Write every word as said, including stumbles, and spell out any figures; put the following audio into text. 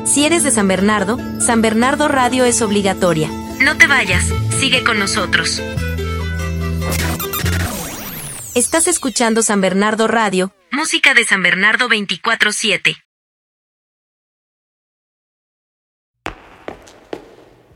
Si eres de San Bernardo, San Bernardo Radio es obligatoria. No te vayas, sigue con nosotros. Estás escuchando San Bernardo Radio, música de San Bernardo veinticuatro siete.